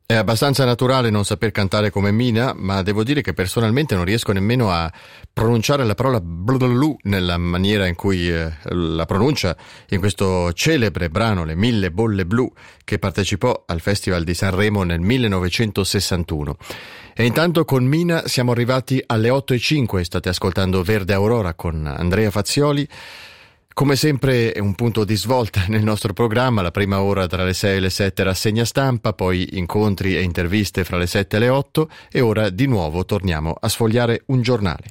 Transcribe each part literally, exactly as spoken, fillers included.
È abbastanza naturale non saper cantare come Mina, ma devo dire che personalmente non riesco nemmeno a pronunciare la parola blu nella maniera in cui eh, la pronuncia in questo celebre brano Le Mille Bolle Blu che partecipò al Festival di Sanremo nel millenovecentosessantuno. E intanto con Mina siamo arrivati alle otto e cinque, state ascoltando Verde Aurora con Andrea Fazioli. Come sempre è un punto di svolta nel nostro programma, la prima ora tra le sei e le sette rassegna stampa, poi incontri e interviste fra le sette e le otto e ora di nuovo torniamo a sfogliare un giornale.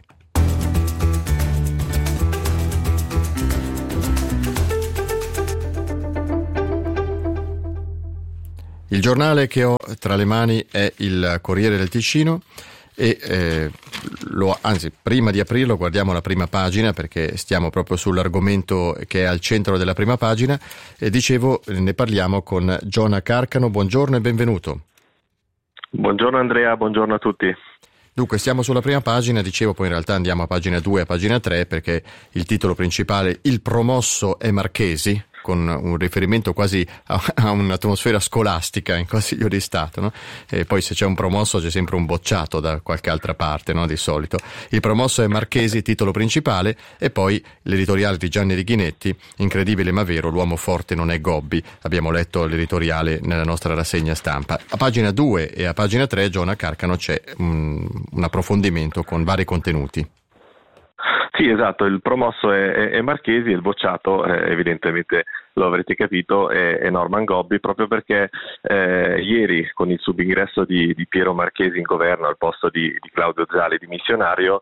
Il giornale che ho tra le mani è il Corriere del Ticino e eh, lo, anzi prima di aprirlo guardiamo la prima pagina perché stiamo proprio sull'argomento che è al centro della prima pagina e dicevo ne parliamo con Giona Carcano. Buongiorno e benvenuto. Buongiorno Andrea, buongiorno a tutti. Dunque stiamo sulla prima pagina, dicevo poi in realtà andiamo a pagina due e a pagina tre perché il titolo principale Il promosso è Marchesi, con un riferimento quasi a, a un'atmosfera scolastica in Consiglio di Stato, no? E poi se c'è un promosso c'è sempre un bocciato da qualche altra parte, no? Di solito. Il promosso è Marchesi, titolo principale, e poi l'editoriale di Gianni Righinetti, incredibile ma vero, l'uomo forte non è Gobbi. Abbiamo letto l'editoriale nella nostra rassegna stampa. A pagina due e a pagina tre, Giona Carcano, c'è un, un approfondimento con vari contenuti. Sì, esatto, il promosso è, è, è Marchesi e il bocciato, eh, evidentemente lo avrete capito, è, è Norman Gobbi, proprio perché eh, ieri con il subingresso di, di Piero Marchesi in governo al posto di, di Claudio Zali, dimissionario,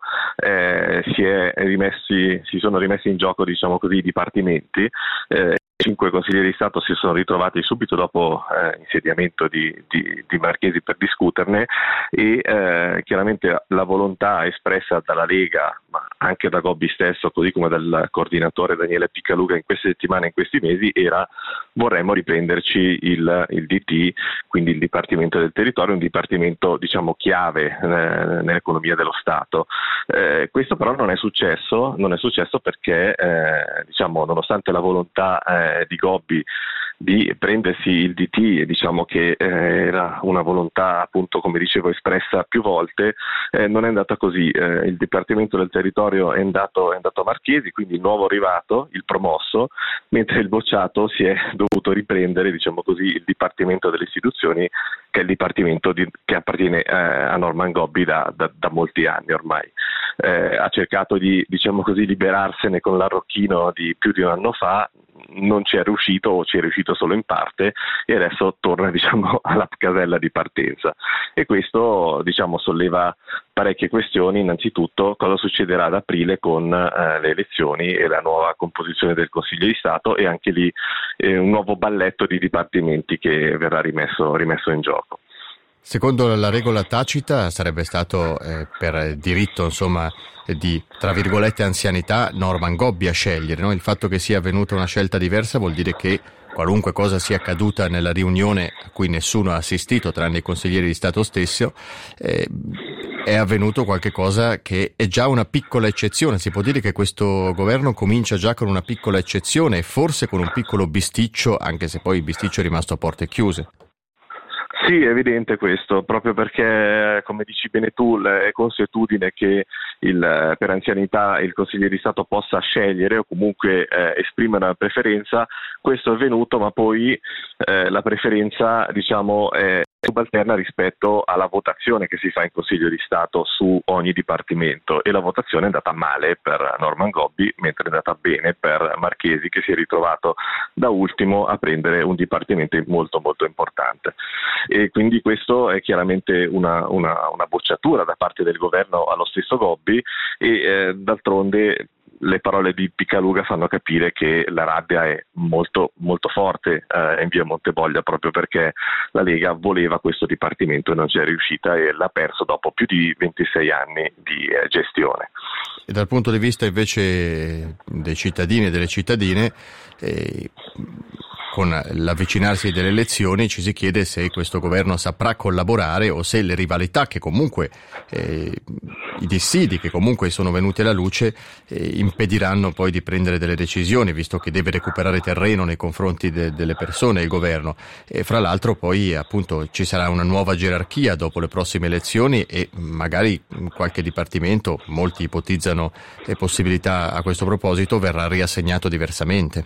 eh, si, è rimessi, si sono rimessi in gioco, diciamo così, i dipartimenti. Eh, Cinque consiglieri di Stato si sono ritrovati subito dopo eh, insediamento di, di, di Marchesi per discuterne e eh, chiaramente la volontà espressa dalla Lega, ma anche da Gobbi stesso, così come dal coordinatore Daniele Piccaluga in queste settimane, in questi mesi, era vorremmo riprenderci il, il D T, quindi il Dipartimento del Territorio, un dipartimento diciamo chiave eh, nell'economia dello Stato. Eh, questo però non è successo, non è successo perché eh, diciamo nonostante la volontà eh, di Gobbi di prendersi il D T, diciamo che eh, era una volontà appunto come dicevo espressa più volte, eh, non è andata così. Eh, il Dipartimento del Territorio è andato, è andato a Marchesi, quindi il nuovo arrivato, il promosso, mentre il bocciato si è dovuto riprendere, diciamo così, il Dipartimento delle Istituzioni, che è il Dipartimento di, che appartiene eh, a Norman Gobbi da, da, da molti anni ormai. Eh, ha cercato di, diciamo così, liberarsene con l'arrocchino di più di un anno fa, non ci è riuscito o ci è riuscito solo in parte e adesso torna diciamo alla casella di partenza e questo diciamo solleva parecchie questioni. Innanzitutto cosa succederà ad aprile con eh, le elezioni e la nuova composizione del Consiglio di Stato e anche lì eh, un nuovo balletto di dipartimenti che verrà rimesso, rimesso in gioco. Secondo la regola tacita sarebbe stato eh, per diritto insomma di tra virgolette anzianità Norman Gobbi a scegliere, no? Il fatto che sia avvenuta una scelta diversa vuol dire che qualunque cosa sia accaduta nella riunione a cui nessuno ha assistito tranne i consiglieri di Stato stesso eh, è avvenuto qualche cosa che è già una piccola eccezione. Si può dire che questo governo comincia già con una piccola eccezione e forse con un piccolo bisticcio, anche se poi il bisticcio è rimasto a porte chiuse. Sì, è evidente questo, proprio perché, come dici bene tu, è consuetudine che il, per anzianità il consigliere di Stato possa scegliere o comunque eh, esprimere una preferenza. Questo è avvenuto, ma poi eh, la preferenza diciamo è subalterna rispetto alla votazione che si fa in Consiglio di Stato su ogni dipartimento e la votazione è andata male per Norman Gobbi, mentre è andata bene per Marchesi, che si è ritrovato da ultimo a prendere un dipartimento molto molto importante. E quindi questo è chiaramente una, una, una bocciatura da parte del governo allo stesso Gobbi e eh, d'altronde le parole di Piccaluga fanno capire che la rabbia è molto molto forte eh, in via Monteboglio, proprio perché la Lega voleva questo dipartimento e non ci è riuscita e l'ha perso dopo più di ventisei anni di eh, gestione. E dal punto di vista invece dei cittadini e delle cittadine, eh, con l'avvicinarsi delle elezioni ci si chiede se questo governo saprà collaborare o se le rivalità che comunque, eh, i dissidi che comunque sono venuti alla luce, eh, impediranno poi di prendere delle decisioni, visto che deve recuperare terreno nei confronti de- delle persone il governo. E fra l'altro poi appunto ci sarà una nuova gerarchia dopo le prossime elezioni e magari qualche dipartimento, molti ipotizzano le possibilità a questo proposito, verrà riassegnato diversamente.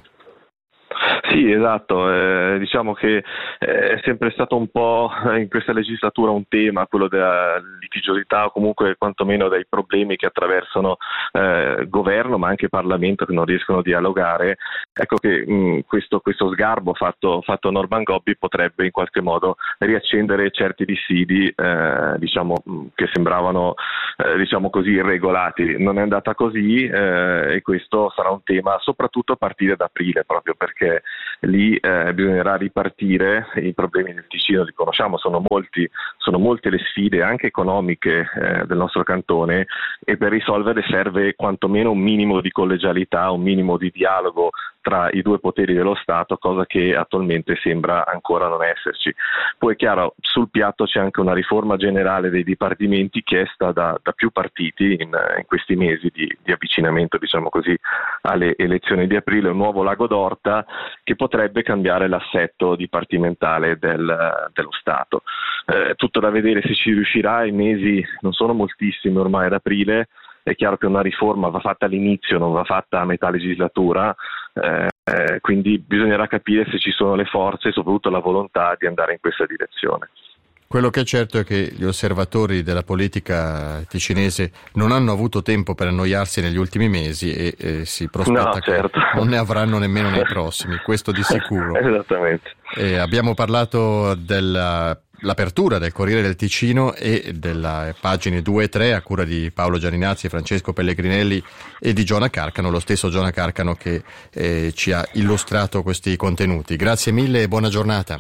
Sì, esatto, eh, diciamo che eh, è sempre stato un po' in questa legislatura un tema, quello della litigiosità o comunque quantomeno dei problemi che attraversano eh, governo ma anche Parlamento che non riescono a dialogare. Ecco che mh, questo, questo sgarbo fatto, fatto Norman Gobbi potrebbe in qualche modo riaccendere certi dissidi eh, diciamo, mh, che sembravano eh, diciamo così irregolati. Non è andata così eh, e questo sarà un tema soprattutto a partire da aprile, proprio perché lì eh, bisognerà ripartire. I problemi del Ticino li conosciamo, sono molti, sono molte le sfide anche economiche eh, del nostro cantone e per risolverle serve quantomeno un minimo di collegialità, un minimo di dialogo tra i due poteri dello Stato, cosa che attualmente sembra ancora non esserci. Poi è chiaro, sul piatto c'è anche una riforma generale dei dipartimenti chiesta da, da più partiti in, in questi mesi di, di avvicinamento, diciamo così, alle elezioni di aprile, un nuovo Lago d'Orta che potrebbe cambiare l'assetto dipartimentale del, dello Stato. Eh, tutto da vedere se ci riuscirà, i mesi non sono moltissimi ormai ad aprile. È chiaro che una riforma va fatta all'inizio, non va fatta a metà legislatura, eh, eh, quindi bisognerà capire se ci sono le forze e soprattutto la volontà di andare in questa direzione. Quello che è certo è che gli osservatori della politica ticinese non hanno avuto tempo per annoiarsi negli ultimi mesi e, e si prospetta no, certo. che non ne avranno nemmeno nei prossimi, questo di sicuro. Esattamente. E abbiamo parlato della l'apertura del Corriere del Ticino e delle pagine due e tre a cura di Paolo Gianinazzi, Francesco Pellegrinelli e di Giona Carcano, lo stesso Giona Carcano che eh, ci ha illustrato questi contenuti. Grazie mille e buona giornata.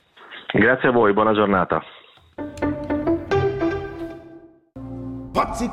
Grazie a voi, buona giornata.